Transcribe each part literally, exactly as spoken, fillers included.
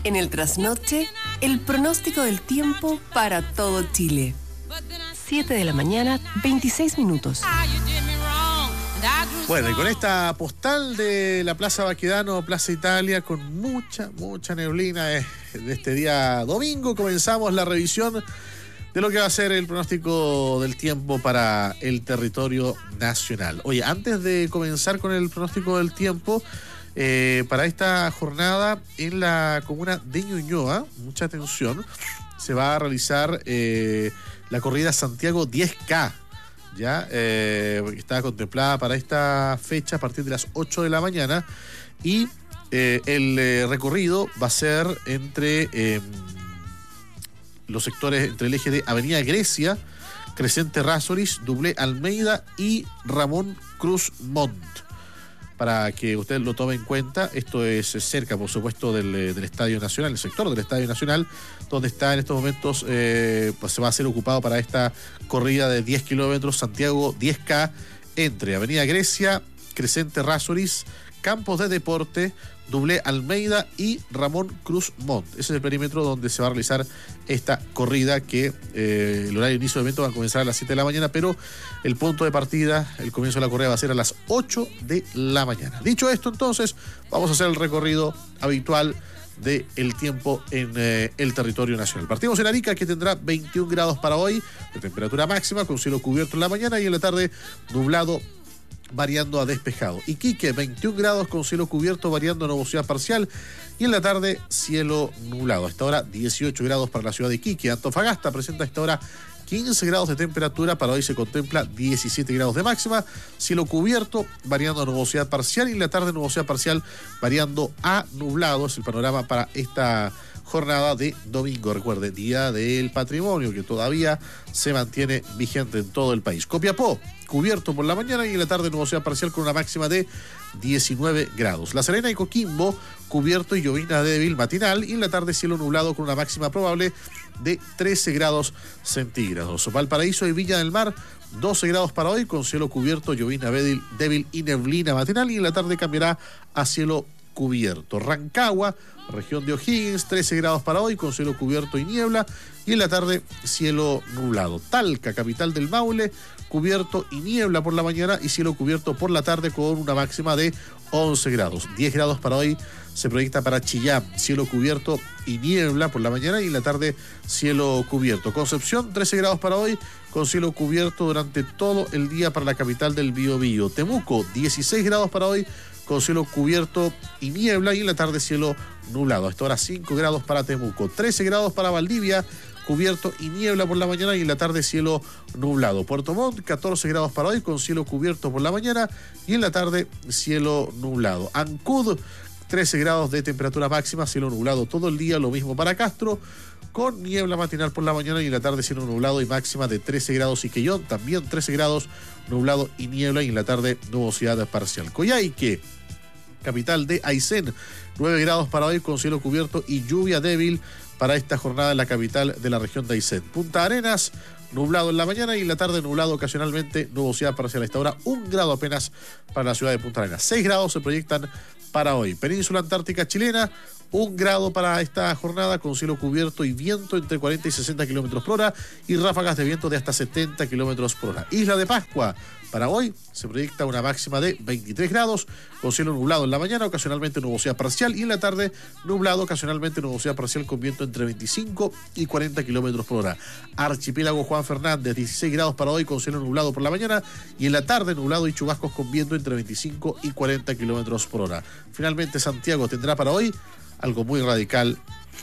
En el trasnoche, el pronóstico del tiempo para todo Chile. siete de la mañana, veintiséis minutos. Bueno, y con esta postal de la Plaza Baquedano, Plaza Italia, con mucha, mucha neblina de este día domingo, comenzamos la revisión de lo que va a ser el pronóstico del tiempo para el territorio nacional. Oye, antes de comenzar con el pronóstico del tiempo, eh, para esta jornada en la comuna de Ñuñoa, mucha atención, se va a realizar eh, la corrida Santiago diez K. Ya eh, está contemplada para esta fecha a partir de las ocho de la mañana y eh, el eh, recorrido va a ser entre eh, los sectores, entre el eje de Avenida Grecia, Crescente Rásoris, Dublé Almeida y Ramón Cruz Montt. Para que usted lo tome en cuenta, esto es cerca, por supuesto, del, del Estadio Nacional, el sector del Estadio Nacional, donde está en estos momentos, eh, pues se va a ser ocupado para esta corrida de diez kilómetros, Santiago diez K, entre Avenida Grecia, Crescente Rásoris, Campos de Deporte, Dublé Almeida y Ramón Cruz Montt. Ese es el perímetro donde se va a realizar esta corrida que eh, el horario de inicio del evento va a comenzar a las siete de la mañana, pero el punto de partida, el comienzo de la corrida va a ser a las ocho de la mañana. Dicho esto, entonces, vamos a hacer el recorrido habitual del tiempo en eh, el territorio nacional. Partimos en Arica, que tendrá veintiún grados para hoy, de temperatura máxima, con cielo cubierto en la mañana y en la tarde nublado, variando a despejado. Iquique, veintiún grados con cielo cubierto, variando a nubosidad parcial, y en la tarde cielo nublado. A esta hora dieciocho grados para la ciudad de Iquique. Antofagasta presenta a esta hora quince grados de temperatura, para hoy se contempla diecisiete grados de máxima, cielo cubierto, variando a nubosidad parcial, y en la tarde nubosidad parcial, variando a nublado. Es el panorama para esta jornada de domingo. Recuerde, Día del Patrimonio, que todavía se mantiene vigente en todo el país. Copiapó, cubierto por la mañana y en la tarde nubosidad parcial con una máxima de diecinueve grados. La Serena y Coquimbo, cubierto y llovizna débil matinal, y en la tarde cielo nublado con una máxima probable de trece grados centígrados. Valparaíso y Viña del Mar, doce grados para hoy con cielo cubierto, llovizna débil, débil y neblina matinal, y en la tarde cambiará a cielo cubierto. Rancagua, región de O'Higgins, trece grados para hoy con cielo cubierto y niebla, y en la tarde cielo nublado. Talca, capital del Maule, cubierto y niebla por la mañana y cielo cubierto por la tarde con una máxima de once grados. diez grados para hoy se proyecta para Chillán, cielo cubierto y niebla por la mañana y en la tarde cielo cubierto. Concepción, trece grados para hoy con cielo cubierto durante todo el día para la capital del Biobío. Temuco, dieciséis grados para hoy con cielo cubierto y niebla, y en la tarde cielo nublado. A esta hora cinco grados para Temuco, trece grados para Valdivia, cubierto y niebla por la mañana y en la tarde cielo nublado. Puerto Montt, catorce grados para hoy con cielo cubierto por la mañana y en la tarde cielo nublado. Ancud, trece grados de temperatura máxima, cielo nublado todo el día, lo mismo para Castro, con niebla matinal por la mañana y en la tarde cielo nublado y máxima de trece grados. Iquellón, también trece grados, nublado y niebla, y en la tarde nubosidad parcial. Coyhaique, capital de Aysén, nueve grados para hoy con cielo cubierto y lluvia débil para esta jornada en la capital de la región de Aysén. Punta Arenas, nublado en la mañana y en la tarde nublado ocasionalmente, nubosidad parcial. A esta hora un grado apenas para la ciudad de Punta Arenas. seis grados se proyectan para hoy. Península Antártica chilena, un grado para esta jornada con cielo cubierto y viento entre cuarenta y sesenta kilómetros por hora y ráfagas de viento de hasta setenta kilómetros por hora. Isla de Pascua, para hoy se proyecta una máxima de veintitrés grados con cielo nublado en la mañana, ocasionalmente nubosidad parcial, y en la tarde nublado, ocasionalmente nubosidad parcial con viento entre veinticinco y cuarenta kilómetros por hora. Archipiélago Juan Fernández, dieciséis grados para hoy con cielo nublado por la mañana y en la tarde nublado y chubascos con viento entre veinticinco y cuarenta kilómetros por hora. Finalmente Santiago tendrá para hoy algo muy radical,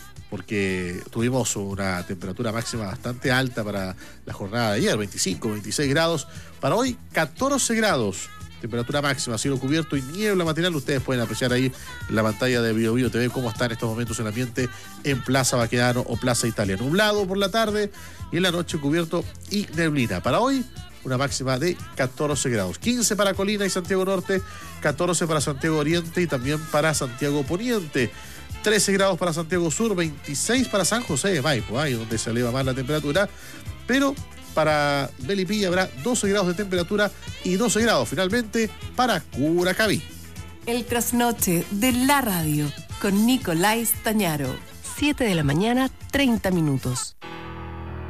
porque tuvimos una temperatura máxima bastante alta para la jornada de ayer, veinticinco, veintiséis grados. Para hoy, catorce grados, temperatura máxima, cielo cubierto y niebla matinal. Ustedes pueden apreciar ahí en la pantalla de Bio Bio T V cómo está en estos momentos el ambiente en Plaza Baquedano o Plaza Italia. Nublado por la tarde y en la noche cubierto y neblina. Para hoy, una máxima de catorce grados. quince para Colina y Santiago Norte, catorce para Santiago Oriente y también para Santiago Poniente. trece grados para Santiago Sur, veintiséis para San José de Maipo, ahí donde se eleva más la temperatura, pero para Melipilla habrá doce grados de temperatura y doce grados finalmente para Curacaví. El trasnoche de la radio con Nicolás Tañaro. siete de la mañana, treinta minutos.